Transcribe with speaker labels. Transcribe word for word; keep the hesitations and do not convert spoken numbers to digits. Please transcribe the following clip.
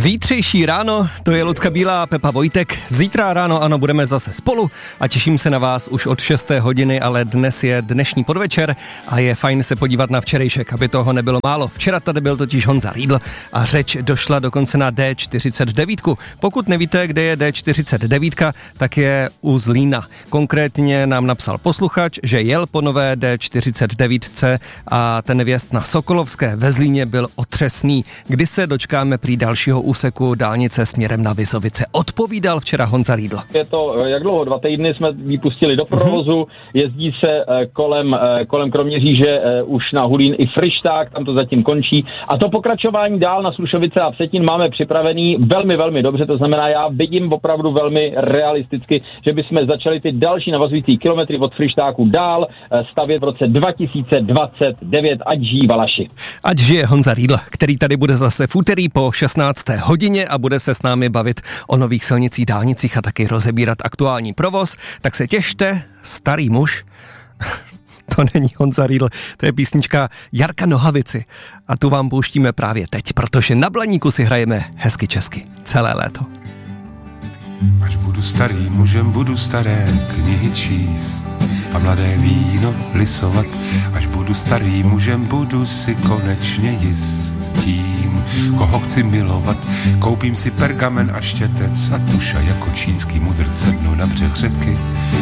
Speaker 1: Zítřejší ráno, to je Lucka Bílá a Pepa Vojtek. Zítra ráno, ano, budeme zase spolu a těším se na vás už od šesté hodiny, ale dnes je dnešní podvečer a je fajn se podívat na včerejšek, aby toho nebylo málo. Včera tady byl totiž Honza Riedl a řeč došla dokonce na D čtyřicet devět. Pokud nevíte, kde je D čtyřicet devět, tak je u Zlína. Konkrétně nám napsal posluchač, že jel po nové D čtyřicet devět a ten vjezd na Sokolovské ve Zlíně byl otřesný. Kdy se dočkáme prý dalšího úseku dálnice směrem na Vizovice? Odpovídal včera Honza Riedl.
Speaker 2: Je to, jak dlouho, dva týdny jsme vypustili do provozu, jezdí se kolem, kolem Kroměříže už na Hulín i Fryšták, tam to zatím končí. A to pokračování dál na Slušovice a Vsetín máme připravený velmi, velmi dobře, to znamená, já vidím opravdu velmi realisticky, že bychom začali ty další navazující kilometry od Fryštáku dál stavět v roce dva tisíce dvacet devět, ať žijí Valaši.
Speaker 1: Ať žije Honza Riedl, který tady bude zase v úterý po šestnácté hodině a bude se s námi bavit o nových silnicích, dálnicích a taky rozebírat aktuální provoz. Tak se těšte, starý muž. To není Honza Riedl, to je písnička Jarka Nohavici. A tu vám pouštíme právě teď, protože na Blaníku si hrajeme hezky česky celé léto.
Speaker 3: Až budu starý mužem, budu staré knihy číst a mladé víno lisovat. Až budu starý mužem, budu si konečně jist tím, koho chci milovat. Koupím si pergamen a štětec a tuša jako čínský mudrc sednu na břeh řeky.